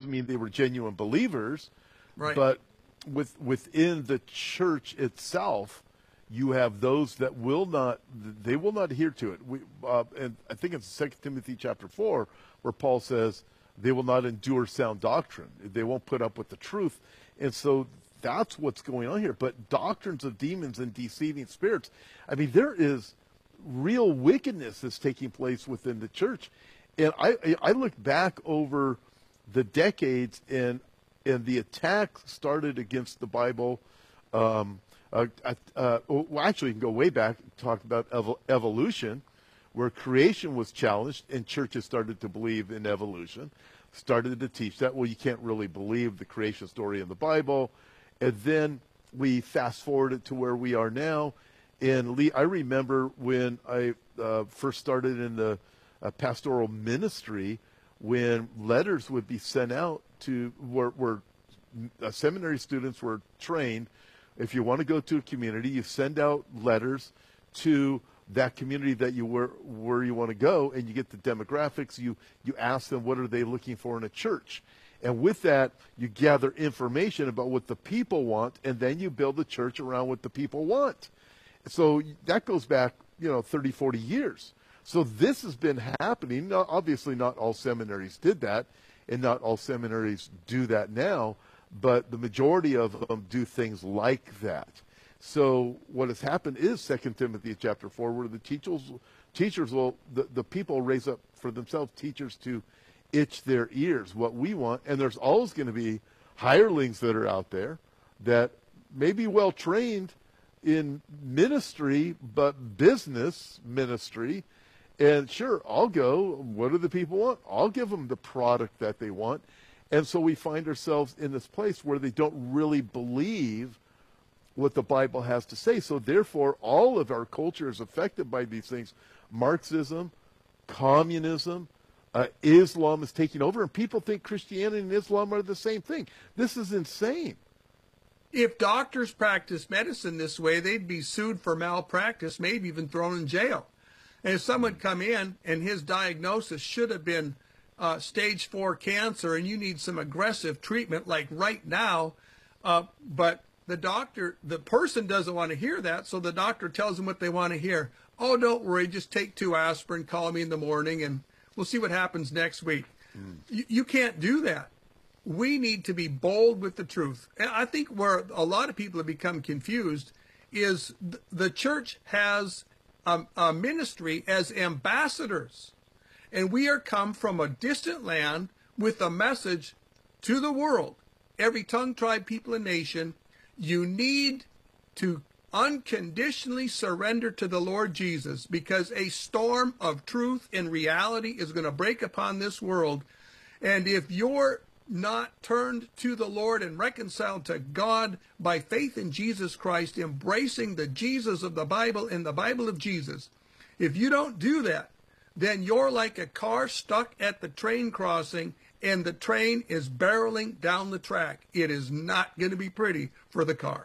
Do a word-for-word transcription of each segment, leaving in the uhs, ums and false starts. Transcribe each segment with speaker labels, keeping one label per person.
Speaker 1: doesn't mean they were genuine believers.
Speaker 2: Right.
Speaker 1: But with within the church itself, you have those that will not, they will not adhere to it. We, uh, and I think it's Second Timothy chapter four, where Paul says they will not endure sound doctrine. They won't put up with the truth. And so that's what's going on here. But doctrines of demons and deceiving spirits, I mean, there is real wickedness that's taking place within the church. And I, I look back over the decades, and and the attack started against the Bible. Um, uh, uh, well, actually, you can go way back and talk about evo- evolution, where creation was challenged, and churches started to believe in evolution, started to teach that. Well, you can't really believe the creation story in the Bible. And then we fast forwarded to where we are now. And Lee, I remember when I uh, first started in the uh, pastoral ministry, when letters would be sent out to where, where uh, seminary students were trained. If you want to go to a community, you send out letters to that community that you were where you want to go, and you get the demographics. You you ask them what are they looking for in a church, and with that you gather information about what the people want, and then you build a church around what the people want. So that goes back, you know, thirty, forty years. So this has been happening. Now, obviously, not all seminaries did that, and not all seminaries do that now, but the majority of them do things like that. So what has happened is Second Timothy chapter four, where the teachers, teachers will, the, the people raise up for themselves teachers to itch their ears, what we want. And there's always going to be hirelings that are out there that may be well trained in ministry, but business ministry. And sure, I'll go. What do the people want? I'll give them the product that they want. And so we find ourselves in this place where they don't really believe what the Bible has to say. So therefore, all of our culture is affected by these things. Marxism, communism, uh, Islam is taking over, and people think Christianity and Islam are the same thing. This is insane.
Speaker 2: If doctors practiced medicine this way, they'd be sued for malpractice, maybe even thrown in jail. And if someone come in and his diagnosis should have been uh, stage four cancer and you need some aggressive treatment like right now, uh, but the doctor, the person doesn't want to hear that, so the doctor tells them what they want to hear. Oh, don't worry, just take two aspirin, call me in the morning, and we'll see what happens next week. Mm. You, you can't do that. We need to be bold with the truth. And I think where a lot of people have become confused is th- the church has a, a ministry as ambassadors. And we are come from a distant land with a message to the world. Every tongue, tribe, people, and nation, you need to unconditionally surrender to the Lord Jesus, because a storm of truth and reality is going to break upon this world. And if you're not turned to the Lord and reconciled to God by faith in Jesus Christ, embracing the Jesus of the Bible and the Bible of Jesus, if you don't do that, then you're like a car stuck at the train crossing and the train is barreling down the track. It is not going to be pretty for the car.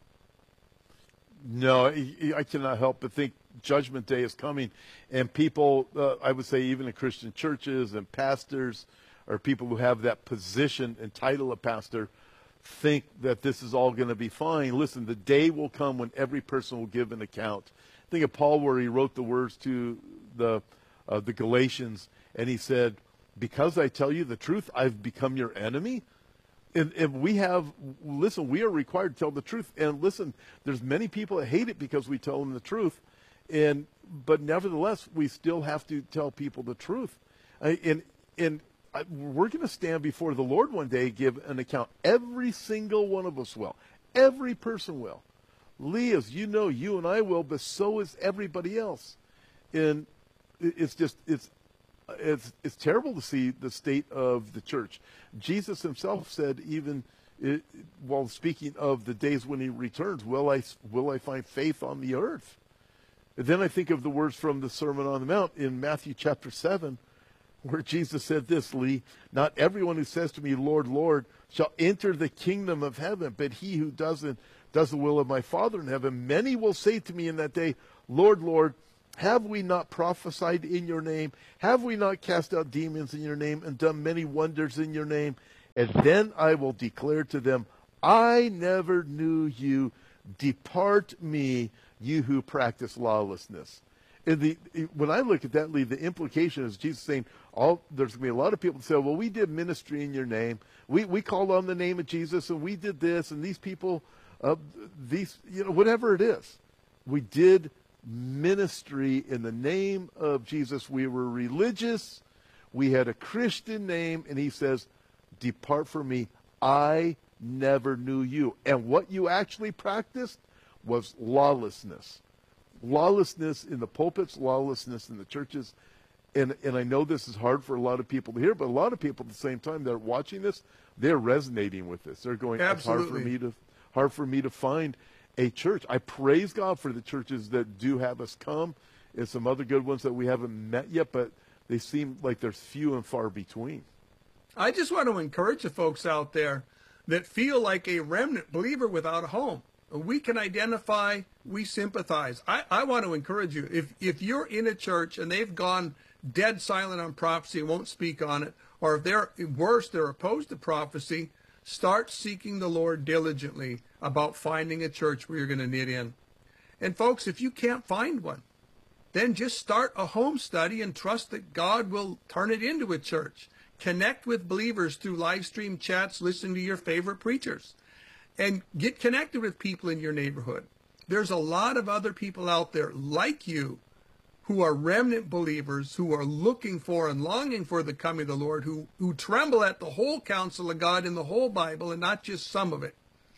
Speaker 1: No, I cannot help but think Judgment Day is coming, and people, uh, I would say even in Christian churches and pastors or people who have that position and title of pastor think that this is all going to be fine. Listen, the day will come when every person will give an account. Think of Paul, where he wrote the words to the uh, the Galatians, and he said, because I tell you the truth, I've become your enemy. And, and we have, listen, we are required to tell the truth. And listen, there's many people that hate it because we tell them the truth. And but nevertheless, we still have to tell people the truth. I, and and I, we're going to stand before the Lord one day, give an account. Every single one of us will. Every person will. Lee, as you know, you and I will, but so is everybody else. And it's just, it's, It's it's terrible to see the state of the church. Jesus himself said, even it, while speaking of the days when he returns, will I will I find faith on the earth? And then I think of the words from the Sermon on the Mount in Matthew chapter seven, where Jesus said this, Lee, not everyone who says to me, Lord, Lord, shall enter the kingdom of heaven, but he who doesn't does the will of my Father in heaven. Many will say to me in that day, Lord, Lord, have we not prophesied in your name? Have we not cast out demons in your name and done many wonders in your name? And then I will declare to them, I never knew you. Depart me, you who practice lawlessness. And the, when I look at that, Lee, the implication is Jesus saying, all, there's going to be a lot of people that say, well, we did ministry in your name. We we called on the name of Jesus, and we did this, and these people, uh, these, you know, whatever it is. We did ministry in the name of Jesus. We were religious. We had a Christian name, and he says, depart from me. I never knew you. And what you actually practiced was lawlessness. Lawlessness in the pulpits, lawlessness in the churches. And and I know this is hard for a lot of people to hear, but a lot of people at the same time that are watching this, they're resonating with this. They're going,
Speaker 2: Absolutely.
Speaker 1: it's hard for me to hard for me to find a church. I praise God for the churches that do have us come, and some other good ones that we haven't met yet, but they seem like there's few and far between.
Speaker 2: I just want to encourage the folks out there that feel like a remnant believer without a home. We can identify, we sympathize. I, I want to encourage you. If if you're in a church and they've gone dead silent on prophecy and won't speak on it, or if they're worse, they're opposed to prophecy, start seeking the Lord diligently about finding a church where you're going to knit in. And folks, if you can't find one, then just start a home study and trust that God will turn it into a church. Connect with believers through live stream chats, listen to your favorite preachers, and get connected with people in your neighborhood. There's a lot of other people out there like you who are remnant believers, who are looking for and longing for the coming of the Lord, who, who tremble at the whole counsel of God in the whole Bible and not just some of it.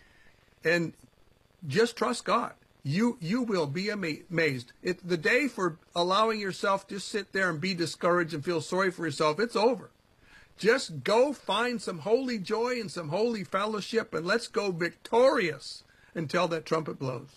Speaker 2: And just trust God. You you will be amazed. It, the day for allowing yourself to sit there and be discouraged and feel sorry for yourself, it's over. Just go find some holy joy and some holy fellowship, and let's go victorious until that trumpet blows.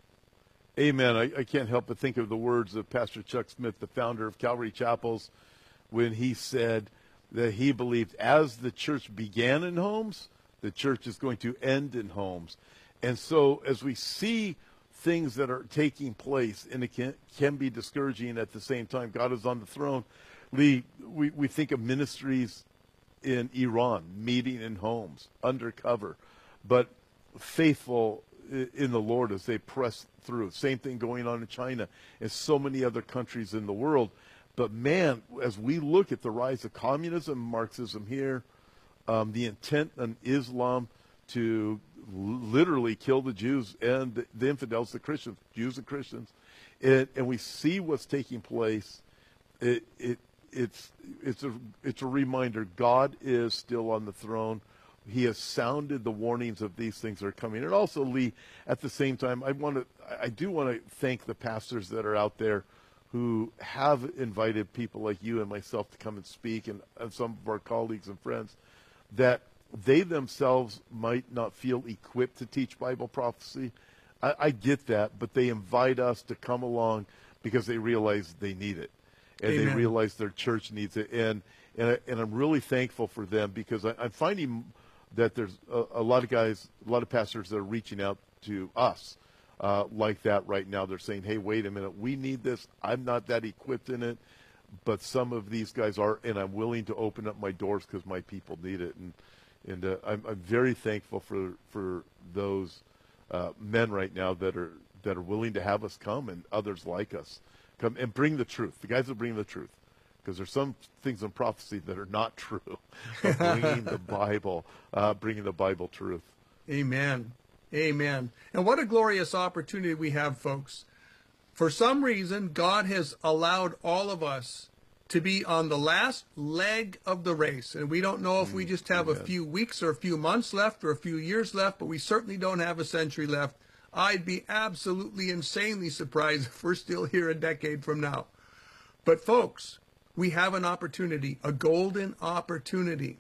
Speaker 1: Amen. I, I can't help but think of the words of Pastor Chuck Smith, the founder of Calvary Chapels, when he said that he believed as the church began in homes, the church is going to end in homes. And so as we see things that are taking place, and it can, can be discouraging at the same time, God is on the throne. Lee, we, we think of ministries in Iran, meeting in homes, undercover, but faithful in the Lord as they press through. Same thing going on in China and so many other countries in the world. But man, as we look at the rise of communism, Marxism here, um, the intent on Islam to literally kill the Jews and the, the infidels, the Christians, Jews and Christians, and, and we see what's taking place. It, it It's it's a it's a reminder. God is still on the throne. He has sounded the warnings of these things that are coming. And also, Lee, at the same time, I want to I do want to thank the pastors that are out there who have invited people like you and myself to come and speak, and, and some of our colleagues and friends, that they themselves might not feel equipped to teach Bible prophecy. I, I get that, but they invite us to come along because they realize they need it. And Amen. They realize their church needs it, and and, I, and I'm really thankful for them, because I, I'm finding that there's a, a lot of guys, a lot of pastors that are reaching out to us uh, like that right now. They're saying, "Hey, wait a minute, we need this. I'm not that equipped in it, but some of these guys are, and I'm willing to open up my doors because my people need it." And and uh, I'm, I'm very thankful for for those uh, men right now that are that are willing to have us come, and others like us. Come and bring the truth. The guys that bring the truth, because there's some things in prophecy that are not true. But bringing the Bible, uh, bringing the Bible truth.
Speaker 2: Amen. Amen. And what a glorious opportunity we have, folks. For some reason, God has allowed all of us to be on the last leg of the race. And we don't know if we just have Amen. a few weeks or a few months left or a few years left, but we certainly don't have a century left. I'd be absolutely insanely surprised if we're still here a decade from now. But folks, we have an opportunity, a golden opportunity,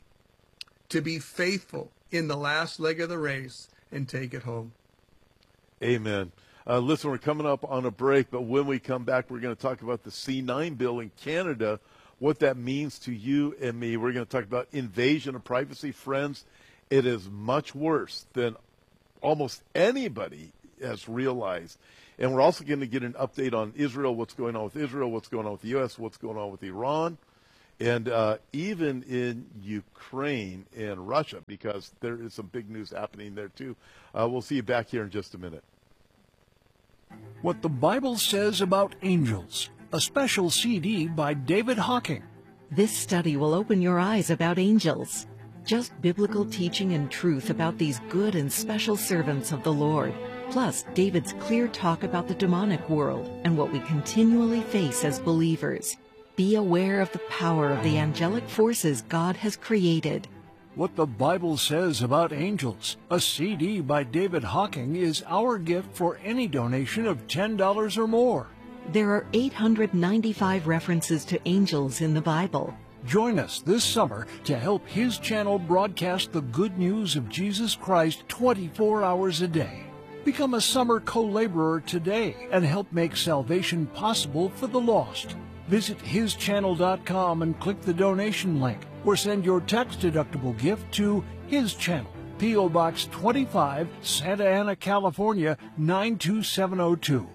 Speaker 2: to be faithful in the last leg of the race and take it home.
Speaker 1: Amen. Uh, listen, we're coming up on a break, but when we come back, we're going to talk about the C nine bill in Canada, what that means to you and me. We're going to talk about invasion of privacy. Friends, it is much worse than almost anybody has realized. And we're also going to get an update on Israel, what's going on with Israel, what's going on with the U S, what's going on with Iran. And uh, even in Ukraine and Russia, because there is some big news happening there too. Uh, we'll see you back here in just a minute.
Speaker 3: What the Bible Says About Angels, a special C D by David Hocking.
Speaker 4: This study will open your eyes about angels. Just biblical teaching and truth about these good and special servants of the Lord. Plus, David's clear talk about the demonic world and what we continually face as believers. Be aware of the power of the angelic forces God has created.
Speaker 3: What the Bible Says About Angels, a C D by David Hocking, is our gift for any donation of ten dollars or more.
Speaker 4: There are eight hundred ninety-five references to angels in the Bible.
Speaker 3: Join us this summer to help His channel broadcast the good news of Jesus Christ twenty-four hours a day. Become a summer co-laborer today and help make salvation possible for the lost. Visit his channel dot com and click the donation link, or send your tax-deductible gift to His Channel, P O Box twenty-five, Santa Ana, California, nine two seven oh two.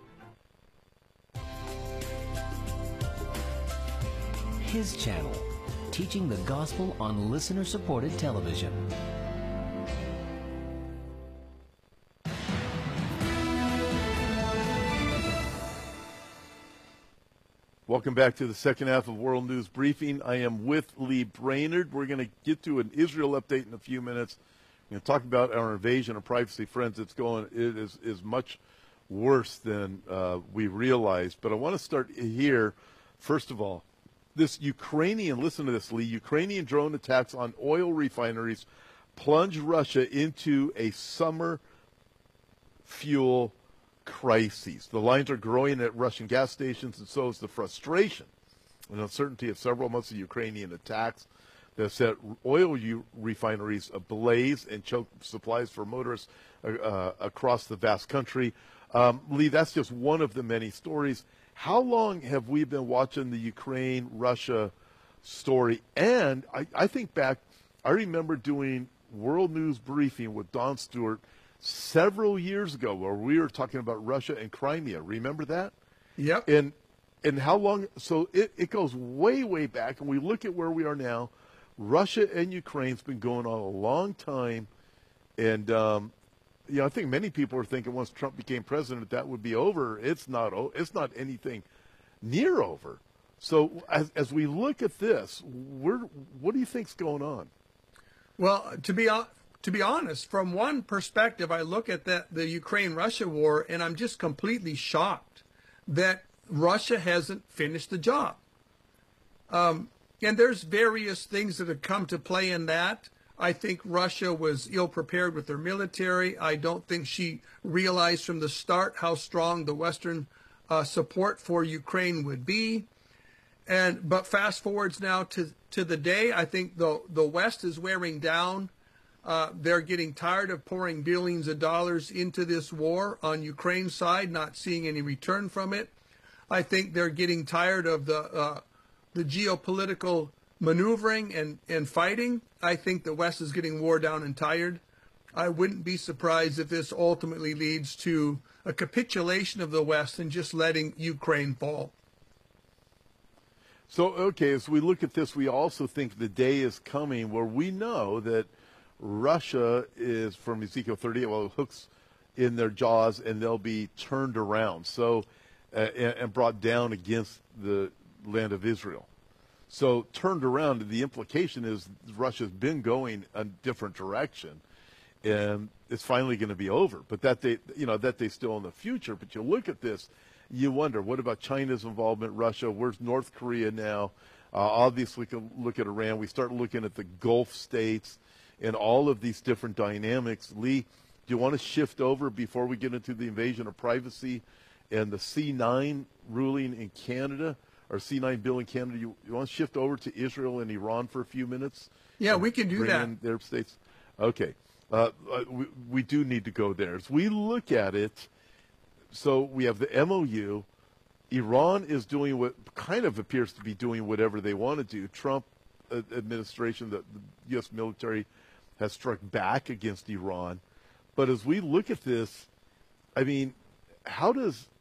Speaker 5: His Channel, teaching the gospel on listener-supported television.
Speaker 1: Welcome back to the second half of World News Briefing. I am with Lee Brainerd. We're going to get to an Israel update in a few minutes. We're going to talk about our invasion of privacy. Friends, it's going, it is, is much worse than uh, we realized. But I want to start here. First of all, this Ukrainian, listen to this, Lee, Ukrainian drone attacks on oil refineries plunge Russia into a summer fuel crises. The lines are growing at Russian gas stations, and so is the frustration and uncertainty of several months of Ukrainian attacks that have set oil u- refineries ablaze and choked supplies for motorists uh, uh, across the vast country. Um, Lee, that's just one of the many stories. How long have we been watching the Ukraine-Russia story? And I, I think back, I remember doing World News Briefing with Don Stewart several years ago where we were talking about Russia and Crimea. Remember that?
Speaker 2: Yep.
Speaker 1: And and how long? So it, it goes way, way back. And we look at where we are now. Russia and Ukraine's been going on a long time. And, um, you know, I think many people are thinking once Trump became president, that would be over. It's not, it's not anything near over. So as, as we look at this, we're, what do you think's going on?
Speaker 2: Well, to be honest, To be honest, from one perspective, I look at that the Ukraine-Russia war, and I'm just completely shocked that Russia hasn't finished the job. Um, and there's various things that have come to play in that. I think Russia was ill-prepared with their military. I don't think she realized from the start how strong the Western uh, support for Ukraine would be. And but fast forwards now to, to the day, I think the, the West is wearing down. Uh, they're getting tired of pouring billions of dollars into this war on Ukraine's side, not seeing any return from it. I think they're getting tired of the uh, the geopolitical maneuvering and, and fighting. I think the West is getting wore down and tired. I wouldn't be surprised if this ultimately leads to a capitulation of the West and just letting Ukraine fall.
Speaker 1: So, okay, as we look at this, we also think the day is coming where we know that Russia is, from Ezekiel thirty-eight, well, hooks in their jaws and they'll be turned around so uh, and, and brought down against the land of Israel. So turned around, the implication is Russia's been going a different direction, and it's finally going to be over. But that they, you know, that they still in the future. But you look at this, you wonder, what about China's involvement? Russia, where's North Korea now? Uh, obviously, look at Iran. We start looking at the Gulf states and all of these different dynamics. Lee, do you want to shift over before we get into the invasion of privacy and the C nine ruling in Canada, or C nine bill in Canada? You, you want to shift over to Israel and Iran for a few minutes?
Speaker 2: Yeah, we can do
Speaker 1: Bring
Speaker 2: that.
Speaker 1: in their states. Okay. Uh, uh, we, we do need to go there. As we look at it, so we have the M O U. Iran is doing what kind of appears to be doing whatever they want to do. Trump uh, administration, the, the U S military, has struck back against Iran. But as we look at this, I mean, how does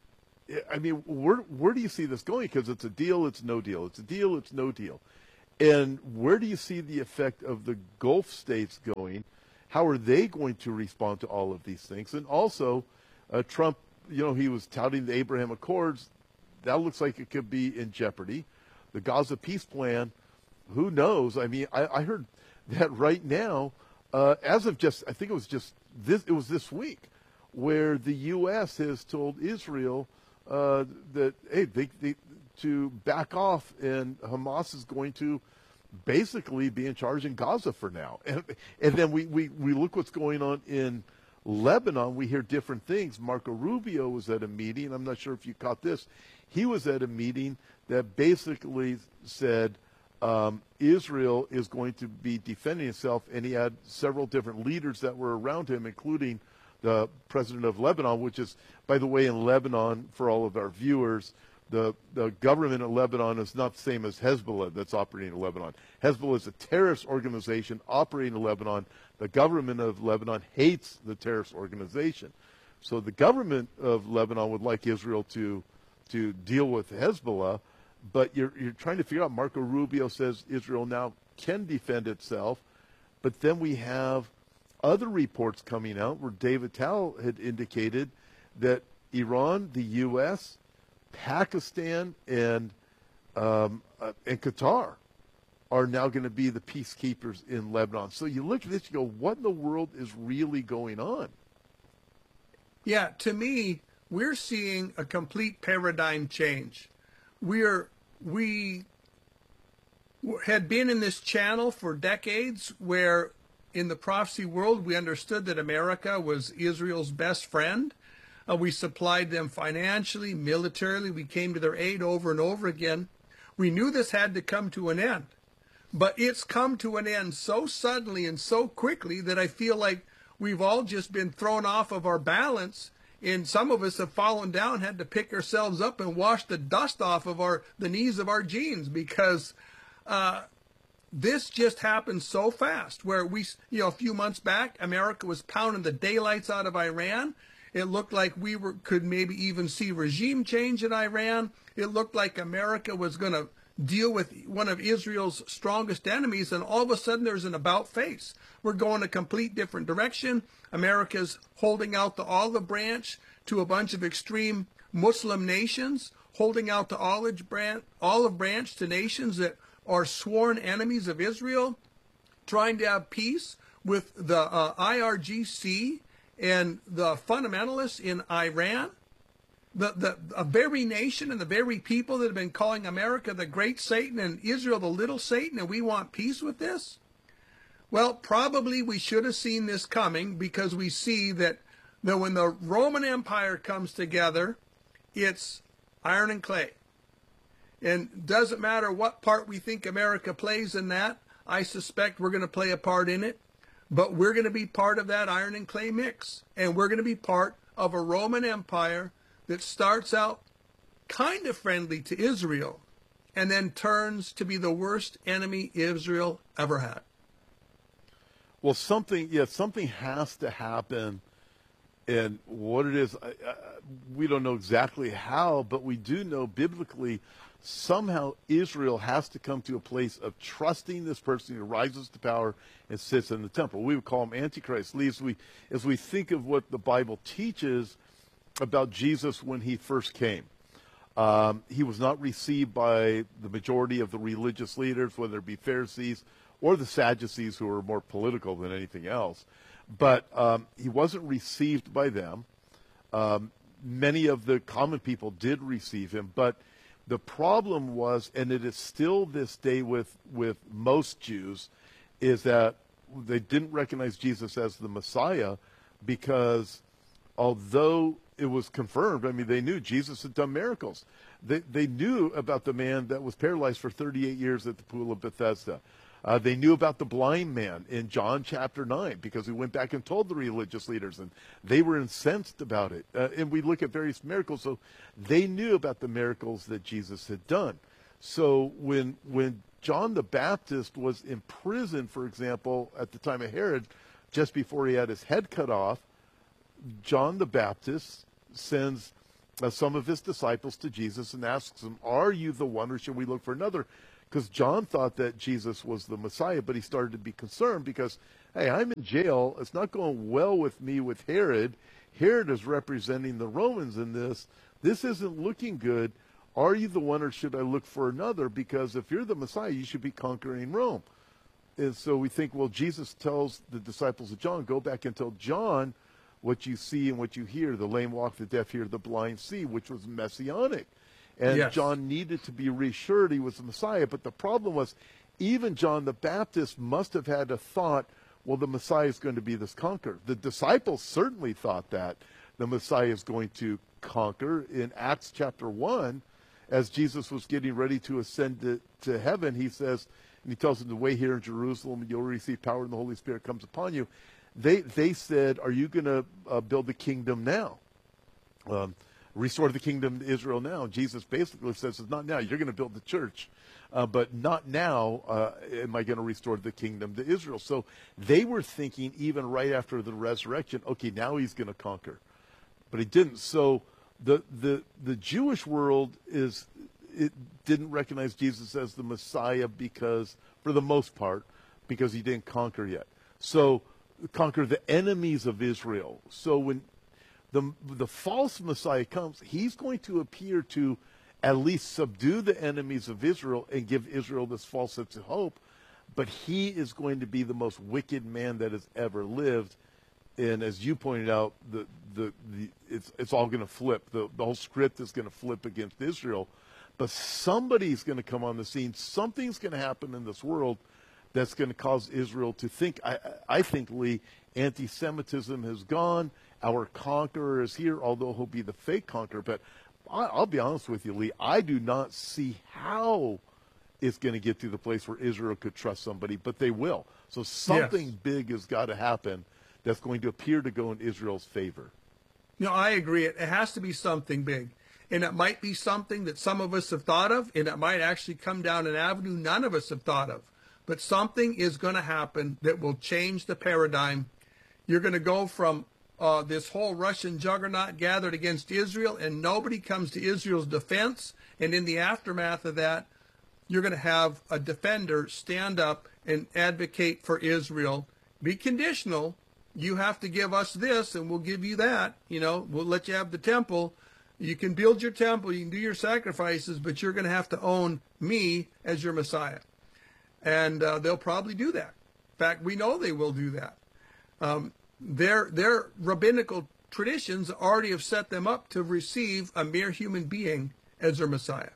Speaker 1: I mean, where where do you see this going? Because it's a deal, it's no deal. It's a deal, it's no deal. And where do you see the effect of the Gulf states going? How are they going to respond to all of these things? And also, uh, Trump, you know, he was touting the Abraham Accords. That looks like it could be in jeopardy. The Gaza peace plan, who knows? I mean, I, I heard that right now, uh, as of just, I think it was just this, it was this week, where the U S has told Israel uh, that, hey, they, they, to back off, and Hamas is going to basically be in charge in Gaza for now. And, and then we, we, we look what's going on in Lebanon. We hear different things. Marco Rubio was at a meeting. I'm not sure if you caught this. He was at a meeting that basically said um, Israel is going to be defending itself, and he had several different leaders that were around him, including the president of Lebanon, which is, by the way, in Lebanon, for all of our viewers, the, the government of Lebanon is not the same as Hezbollah that's operating in Lebanon. Hezbollah is a terrorist organization operating in Lebanon. The government of Lebanon hates the terrorist organization. So the government of Lebanon would like Israel to to deal with Hezbollah, but you're, you're trying to figure out, Marco Rubio says Israel now can defend itself, but then we have other reports coming out where David Tell had indicated that Iran, the U S, Pakistan, and um, uh, and Qatar are now going to be the peacekeepers in Lebanon. So you look at this, you go, what in the world is really going on?
Speaker 2: Yeah, to me, we're seeing a complete paradigm change. We're we had been in this channel for decades where in the prophecy world we understood that America was Israel's best friend. Uh, we supplied them financially, militarily. We came to their aid over and over again. We knew this had to come to an end. But it's come to an end so suddenly and so quickly that I feel like we've all just been thrown off of our balance, and some of us have fallen down, had to pick ourselves up and wash the dust off of our the knees of our jeans, because uh, this just happened so fast. Where we, you know, a few months back, America was pounding the daylights out of Iran. It looked like we were could maybe even see regime change in Iran. It looked like America was going to deal with one of Israel's strongest enemies, and all of a sudden there's an about face. We're going a complete different direction. America's holding out the olive branch to a bunch of extreme Muslim nations, holding out the olive branch, olive branch to nations that are sworn enemies of Israel, trying to have peace with the uh, I R G C and the fundamentalists in Iran. The, the a very nation and the very people that have been calling America the great Satan and Israel the little Satan, and we want peace with this? Well, probably we should have seen this coming, because we see that, that when the Roman Empire comes together, it's iron and clay. And doesn't matter what part we think America plays in that, I suspect we're going to play a part in it, but we're going to be part of that iron and clay mix, and we're going to be part of a Roman Empire that starts out kind of friendly to Israel and then turns to be the worst enemy Israel ever had.
Speaker 1: Well, something, yeah, something has to happen, and what it is, I, I, we don't know exactly how, but we do know biblically somehow Israel has to come to a place of trusting this person who rises to power and sits in the temple. We would call him Antichrist. As we, as we think of what the Bible teaches about Jesus when he first came. Um, he was not received by the majority of the religious leaders, whether it be Pharisees or the Sadducees, who were more political than anything else. But um, he wasn't received by them. Um, many of the common people did receive him, but the problem was, and it is still this day with, with most Jews, is that they didn't recognize Jesus as the Messiah, because although it was confirmed, I mean, they knew Jesus had done miracles. They, they knew about the man that was paralyzed for thirty-eight years at the pool of Bethesda. Uh, they knew about the blind man in John chapter nine, because he went back and told the religious leaders, and they were incensed about it. Uh, and we look at various miracles, so they knew about the miracles that Jesus had done. So when when John the Baptist was in prison, for example, at the time of Herod, just before he had his head cut off, John the Baptist sends uh, some of his disciples to Jesus and asks him, are you the one, or should we look for another? Because John thought that Jesus was the Messiah, but he started to be concerned because, hey, I'm in jail. It's not going well with me with Herod. Herod is representing the Romans in this. This isn't looking good. Are you the one, or should I look for another? Because if you're the Messiah, you should be conquering Rome. And so we think, well, Jesus tells the disciples of John, go back and tell John what you see and what you hear. The lame walk, the deaf hear, the blind see, which was messianic. And
Speaker 2: yes.
Speaker 1: John needed to be reassured he was the Messiah. But the problem was, even John the Baptist must have had a thought, well, the Messiah is going to be this conqueror. The disciples certainly thought that the Messiah is going to conquer. In Acts chapter one, as Jesus was getting ready to ascend to, to heaven, he says, and he tells them, the way here in Jerusalem, you'll receive power and the Holy Spirit comes upon you. They they said, are you going to uh, build the kingdom now? Um, restore the kingdom to Israel now. Jesus basically says, it's not now. You're going to build the church. Uh, but not now uh, am I going to restore the kingdom to Israel. So they were thinking, even right after the resurrection, okay, now he's going to conquer. But he didn't. So the the the Jewish world is it didn't recognize Jesus as the Messiah because, for the most part, because he didn't conquer yet. So conquer the enemies of Israel. So when the the false Messiah comes, he's going to appear to at least subdue the enemies of Israel and give Israel this false sense of hope. But he is going to be the most wicked man that has ever lived. And as you pointed out, the the, the it's it's all going to flip. The, the whole script is going to flip against Israel. But somebody's going to come on the scene. Something's going to happen in this world that's going to cause Israel to think. I, I think, Lee, anti-Semitism has gone. Our conqueror is here, although he'll be the fake conqueror. But I, I'll be honest with you, Lee, I do not see how it's going to get to the place where Israel could trust somebody, but they will. So something
Speaker 2: Yes.
Speaker 1: big has got to happen that's going to appear to go in Israel's favor.
Speaker 2: No, I agree. It, it has to be something big. And it might be something that some of us have thought of, and it might actually come down an avenue none of us have thought of. But something is going to happen that will change the paradigm. You're going to go from uh, this whole Russian juggernaut gathered against Israel, and nobody comes to Israel's defense. And in the aftermath of that, you're going to have a defender stand up and advocate for Israel. Be conditional. You have to give us this, and we'll give you that. You know, we'll let you have the temple. You can build your temple, you can do your sacrifices, but you're going to have to own me as your Messiah. And uh, they'll probably do that. In fact, we know they will do that. Um, their their rabbinical traditions already have set them up to receive a mere human being as their Messiah.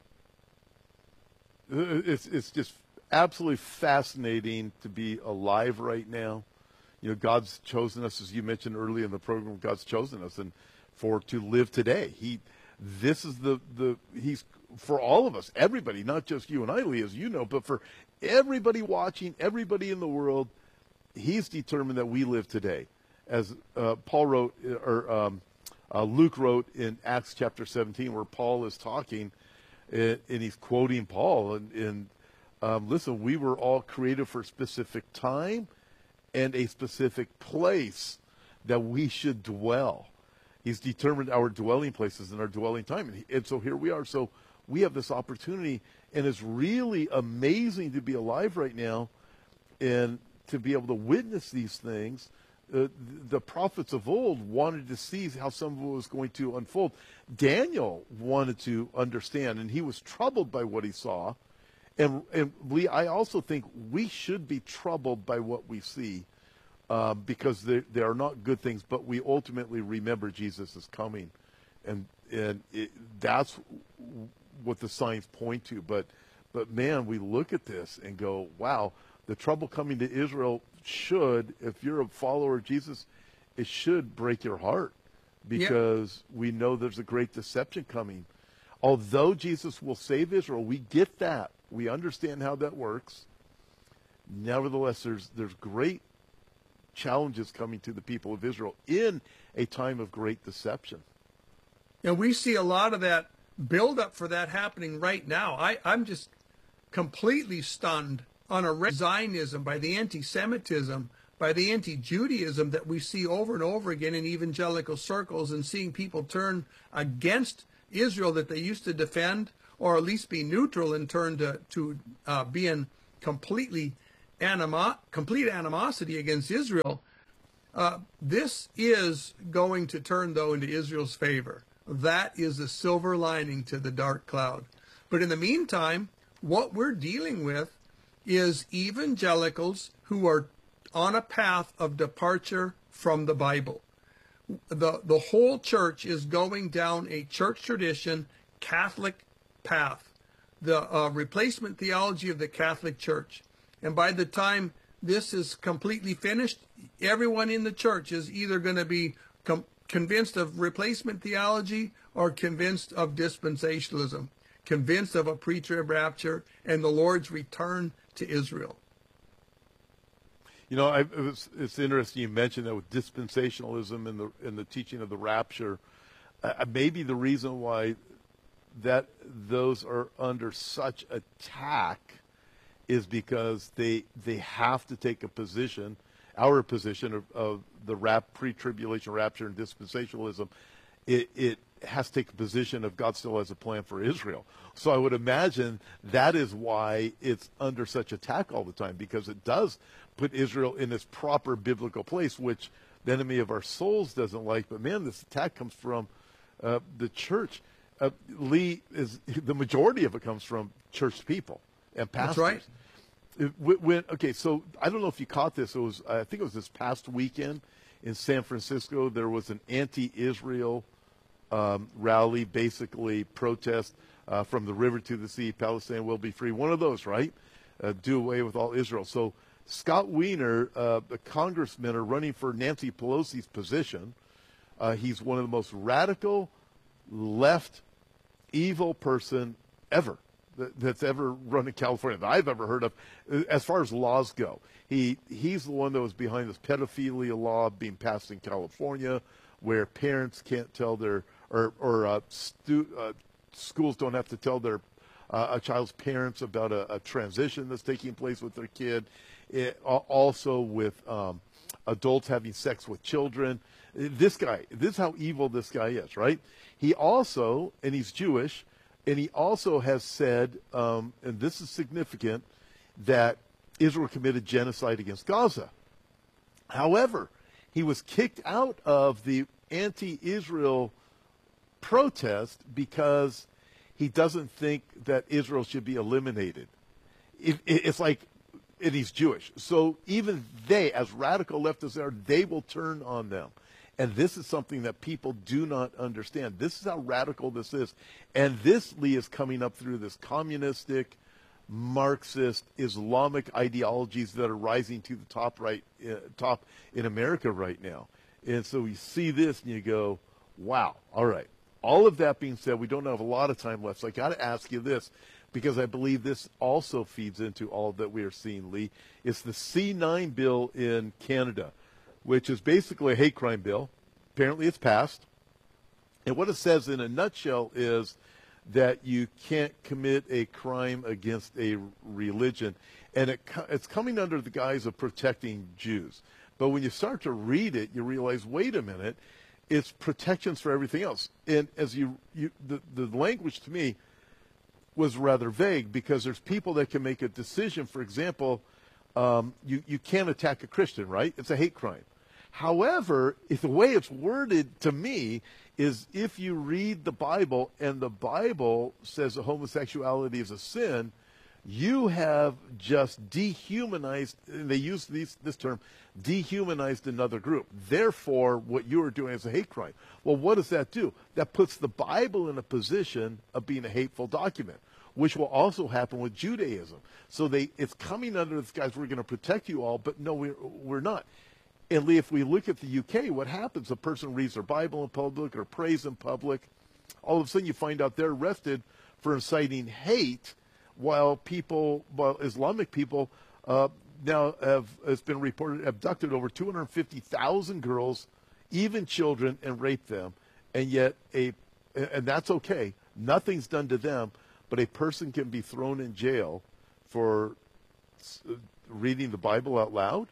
Speaker 1: It's it's just absolutely fascinating to be alive right now. You know, God's chosen us, as you mentioned earlier in the program. God's chosen us, and for to live today. He, this is the the he's for all of us, everybody, not just you and I, Lee, as you know, but for everybody watching, everybody in the world. He's determined that we live today, as uh, Paul wrote, or um, uh, Luke wrote in Acts chapter seventeen, where Paul is talking, and, and he's quoting Paul. And, and um, listen, we were all created for a specific time and a specific place that we should dwell. He's determined our dwelling places and our dwelling time. And, he, and so here we are. So we have this opportunity, and it's really amazing to be alive right now and to be able to witness these things. Uh, the prophets of old wanted to see how some of it was going to unfold. Daniel wanted to understand, and he was troubled by what he saw. And, and we, I also think we should be troubled by what we see. Uh, because they, they are not good things, but we ultimately remember Jesus is coming, and and it, that's what the signs point to. But but man, we look at this and go, wow, the trouble coming to Israel should, if you're a follower of Jesus, it should break your heart, because yeah. we know there's a great deception coming. Although Jesus will save Israel, we get that, we understand how that works. Nevertheless, there's there's great challenges coming to the people of Israel in a time of great deception.
Speaker 2: And we see a lot of that build-up for that happening right now. I, I'm just completely stunned on a Zionism, by the anti-Semitism, by the anti-Judaism that we see over and over again in evangelical circles, and seeing people turn against Israel that they used to defend, or at least be neutral, and turn to, to uh, being completely animo- complete animosity against Israel. Uh, this is going to turn, though, into Israel's favor. That is the silver lining to the dark cloud. But in the meantime, what we're dealing with is evangelicals who are on a path of departure from the Bible. The, the whole church is going down a church tradition, Catholic path, the uh, replacement theology of the Catholic Church. And by the time this is completely finished, everyone in the church is either going to be com- convinced of replacement theology or convinced of dispensationalism, convinced of a pre-trib rapture and the Lord's return to Israel.
Speaker 1: You know, I, it was, it's interesting you mentioned that with dispensationalism and the and the teaching of the rapture. Uh, maybe the reason why that those are under such attack is because they they have to take a position, our position of, of the rap, pre-tribulation rapture and dispensationalism. It, it has to take a position of God still has a plan for Israel. So I would imagine that is why it's under such attack all the time, because it does put Israel in its proper biblical place, which the enemy of our souls doesn't like. But man, this attack comes from uh, the church. Uh, Lee, is the majority of it comes from church people and pastors.
Speaker 2: That's right.
Speaker 1: It, when, okay, so I don't know if you caught this. It was, I think it was this past weekend in San Francisco. There was an anti-Israel um, rally, basically protest uh, from the river to the sea. Palestine will be free. One of those, right? Uh, do away with all Israel. So Scott Wiener, uh, a congressman, are running for Nancy Pelosi's position. Uh, he's one of the most radical, left, evil person ever that, that's ever run in California that I've ever heard of, as far as laws go. He he's the one that was behind this pedophilia law being passed in California, where parents can't tell their or or uh, stu- uh, schools don't have to tell their uh, a child's parents about a, a transition that's taking place with their kid. It, also with um, adults having sex with children. This guy, this is how evil this guy is, right? He also, and he's Jewish, and he also has said, um, and this is significant, that Israel committed genocide against Gaza. However, he was kicked out of the anti-Israel protest because he doesn't think that Israel should be eliminated. It, it, it's like, and he's Jewish. So even they, as radical leftists are, they will turn on them. And this is something that people do not understand. This is how radical this is. And this, Lee, is coming up through this communistic, Marxist, Islamic ideologies that are rising to the top right, uh, top in America right now. And so you see this and you go, wow, all right. All of that being said, we don't have a lot of time left, so I got to ask you this, because I believe this also feeds into all that we are seeing, Lee. It's the C nine bill in Canada, which is basically a hate crime bill. Apparently it's passed. And what it says in a nutshell is that you can't commit a crime against a religion. And it, it's coming under the guise of protecting Jews. But when you start to read it, you realize, wait a minute, it's protections for everything else. And as you, you the, the language to me was rather vague, because there's people that can make a decision. For example, um, you, you can't attack a Christian, right? It's a hate crime. However, if the way it's worded to me is if you read the Bible and the Bible says that homosexuality is a sin, you have just dehumanized, and they use these, this term, dehumanized another group. Therefore, what you are doing is a hate crime. Well, what does that do? That puts the Bible in a position of being a hateful document, which will also happen with Judaism. So they, it's coming under this, guys, we're going to protect you all, but no, we're, we're not. And Lee, if we look at the U K, what happens? A person reads their Bible in public or prays in public. All of a sudden you find out they're arrested for inciting hate, while people, while Islamic people uh, now have, it's been reported, abducted over two hundred fifty thousand girls, even children, and raped them. And yet, a, and that's okay. Nothing's done to them, but a person can be thrown in jail for reading the Bible out loud.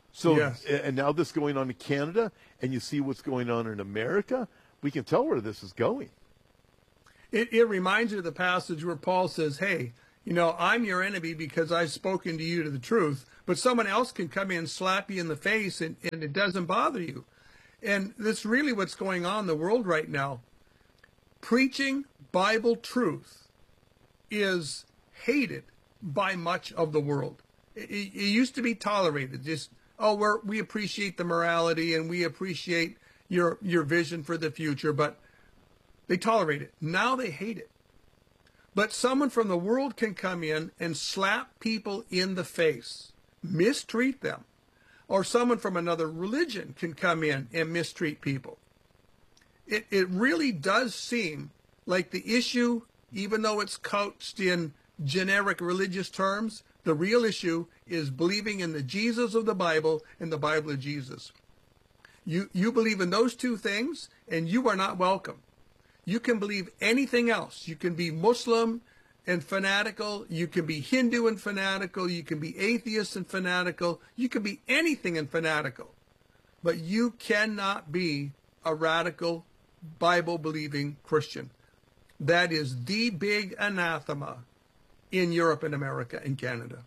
Speaker 1: So,
Speaker 2: Yes.
Speaker 1: and now this going on in Canada, and you see what's going on in America, we can tell where this is going.
Speaker 2: It, it reminds you of the passage where Paul says, hey, you know, I'm your enemy because I've spoken to you to the truth, but someone else can come in, slap you in the face, and, and it doesn't bother you. And that's really what's going on in the world right now. Preaching Bible truth is hated by much of the world. It, it used to be tolerated. Just, oh, we're, we appreciate the morality and we appreciate your your vision for the future, but they tolerate it. Now they hate it. But someone from the world can come in and slap people in the face, mistreat them. Or someone from another religion can come in and mistreat people. It, it really does seem like the issue, even though it's couched in generic religious terms, the real issue is believing in the Jesus of the Bible and the Bible of Jesus. You, you believe in those two things, and you are not welcome. You can believe anything else. You can be Muslim and fanatical. You can be Hindu and fanatical. You can be atheist and fanatical. You can be anything and fanatical. But you cannot be a radical, Bible-believing Christian. That is the big anathema in Europe and America and Canada.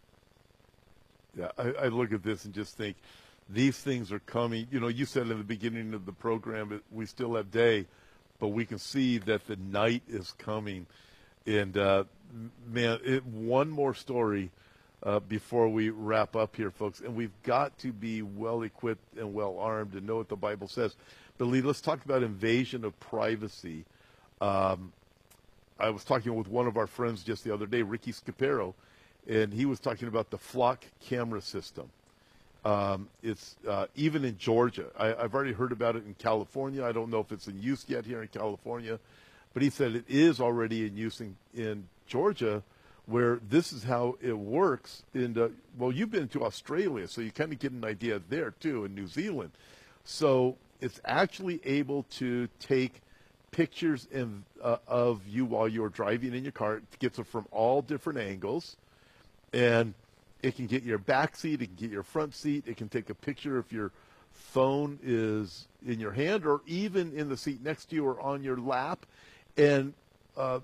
Speaker 1: Yeah, I, I look at this and just think these things are coming. You know, you said in the beginning of the program that we still have day, but we can see that the night is coming. And, uh, man, it, one more story uh, before we wrap up here, folks. And we've got to be well-equipped and well-armed and know what the Bible says. But, Lee, let's talk about invasion of privacy. Um, I was talking with one of our friends just the other day, Ricky Scapero, and he was talking about the flock camera system. Um, it's uh, even in Georgia. I, I've already heard about it in California. I don't know if it's in use yet here in California. But he said it is already in use in, in Georgia, where this is how it works. In the, well, you've been to Australia, so you kind of get an idea there, too, in New Zealand. So it's actually able to take pictures in, uh, of you while you're driving in your car. It gets it from all different angles. And it can get your back seat. It can get your front seat. It can take a picture if your phone is in your hand or even in the seat next to you or on your lap. And uh,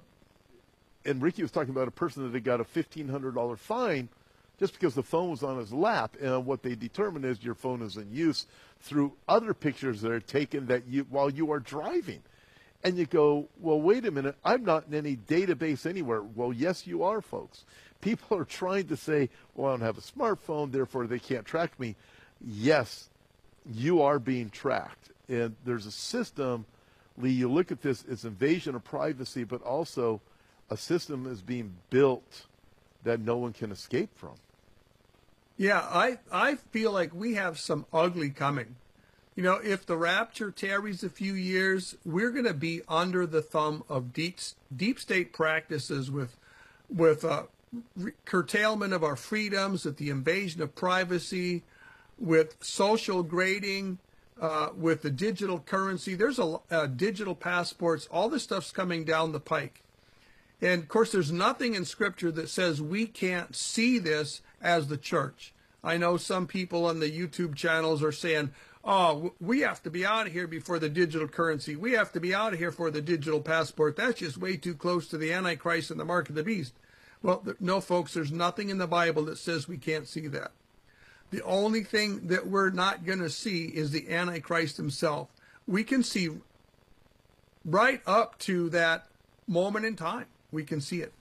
Speaker 1: and Ricky was talking about a person that had got a fifteen hundred dollars fine just because the phone was on his lap. And what they determine is your phone is in use through other pictures that are taken that you while you are driving. And you go, well, wait a minute, I'm not in any database anywhere. Well, yes, you are, folks. People are trying to say, well, I don't have a smartphone, therefore they can't track me. Yes, you are being tracked. And there's a system, Lee, you look at this, it's invasion of privacy, but also a system is being built that no one can escape from.
Speaker 2: Yeah, I, I feel like we have some ugly coming. You know, if the rapture tarries a few years, we're going to be under the thumb of deep, deep state practices with, with uh, re- curtailment of our freedoms, with the invasion of privacy, with social grading, uh, with the digital currency. There's a uh, digital passports. All this stuff's coming down the pike. And, of course, there's nothing in Scripture that says we can't see this as the church. I know some people on the YouTube channels are saying, oh, we have to be out of here before the digital currency. We have to be out of here for the digital passport. That's just way too close to the Antichrist and the mark of the beast. Well, no, folks, there's nothing in the Bible that says we can't see that. The only thing that we're not going to see is the Antichrist himself. We can see right up to that moment in time. We can see it.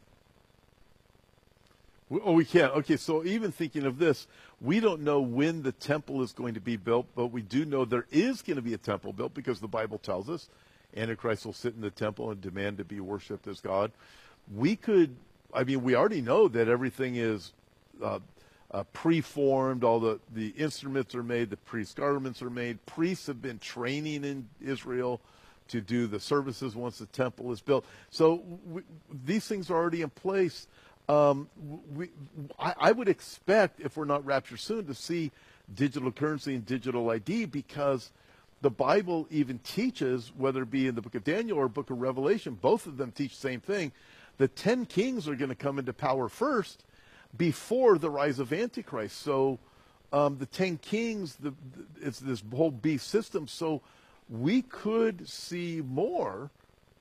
Speaker 1: Oh, we can. Okay, so even thinking of this, we don't know when the temple is going to be built, but we do know there is going to be a temple built because the Bible tells us Antichrist will sit in the temple and demand to be worshipped as God. We could, I mean, we already know that everything is uh, uh, pre-formed, all the, the instruments are made, the priest garments are made. Priests have been training in Israel to do the services once the temple is built. So we, these things are already in place. Um, we, I, I would expect, if we're not raptured soon, to see digital currency and digital I D because the Bible even teaches, whether it be in the book of Daniel or book of Revelation, both of them teach the same thing. The ten kings are going to come into power first before the rise of Antichrist. So um, the ten kings, the, the, it's this whole beast system. So we could see more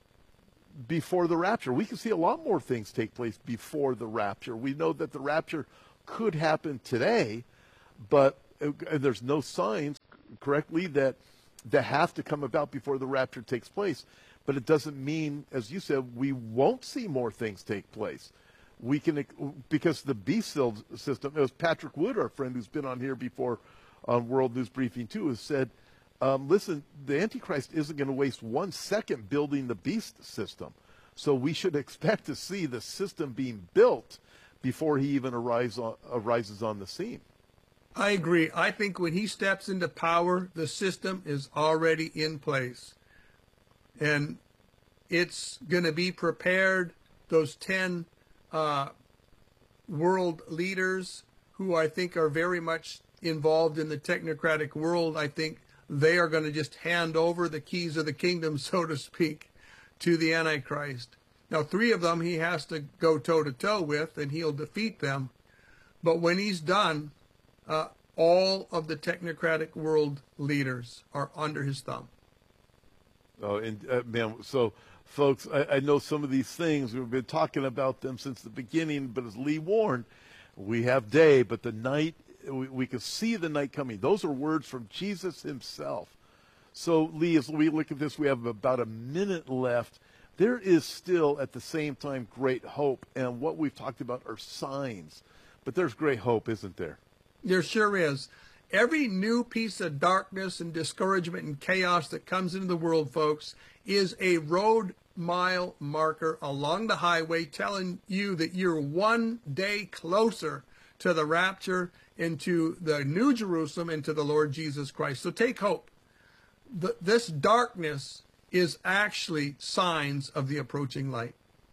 Speaker 1: before the rapture. We could see a lot more things take place before the rapture. We know that the rapture could happen today, but uh, there's no signs, correctly, that that have to come about before the rapture takes place. But it doesn't mean, as you said, we won't see more things take place. We can, because the beast system, it was Patrick Wood, our friend who's been on here before on World News Briefing too, has said, um, listen, the Antichrist isn't going to waste one second building the beast system. So we should expect to see the system being built before he even arise on, arises on the scene.
Speaker 2: I agree. I think when he steps into power, the system is already in place. And it's going to be prepared. Those ten uh, world leaders who I think are very much involved in the technocratic world, I think they are going to just hand over the keys of the kingdom, so to speak, to the Antichrist. Now, three of them he has to go toe-to-toe with, and he'll defeat them. But when he's done, uh, all of the technocratic world leaders are under his thumb.
Speaker 1: Oh, and uh, man, so folks, I, I know some of these things, we've been talking about them since the beginning, but as Lee warned, we have day, but the night, we, we can see the night coming. Those are words from Jesus himself. So, Lee, as we look at this, we have about a minute left. There is still, at the same time, great hope, and what we've talked about are signs. But there's great hope, isn't there?
Speaker 2: There sure is. Every new piece of darkness and discouragement and chaos that comes into the world, folks, is a road mile marker along the highway telling you that you're one day closer to the rapture and to the New Jerusalem and to the Lord Jesus Christ. So take hope. The, this darkness is actually signs of the approaching light.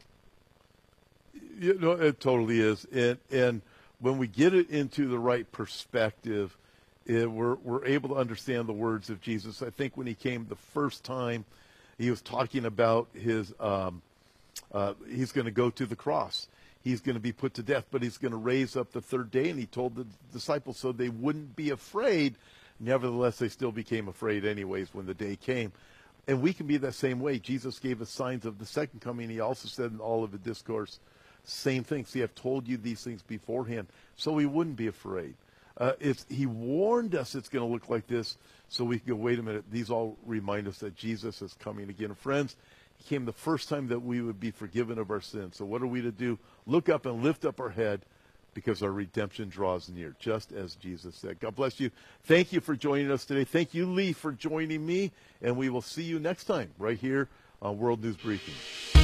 Speaker 1: You know, it totally is. And, and when we get it into the right perspective, it, we're, we're able to understand the words of Jesus. I think when he came the first time, he was talking about his, um, uh, he's going to go to the cross. He's going to be put to death, but he's going to raise up the third day. And he told the disciples so they wouldn't be afraid. Nevertheless, they still became afraid anyways when the day came. And we can be that same way. Jesus gave us signs of the second coming. He also said in all of the discourse, same thing. See, I've told you these things beforehand, so we wouldn't be afraid. Uh, it's, he warned us it's going to look like this, so we can go, wait a minute, these all remind us that Jesus is coming again. Friends, he came the first time that we would be forgiven of our sins. So what are we to do? Look up and lift up our head, because our redemption draws near, just as Jesus said. God bless you. Thank you for joining us today. Thank you, Lee, for joining me, and we will see you next time right here on World News Briefing.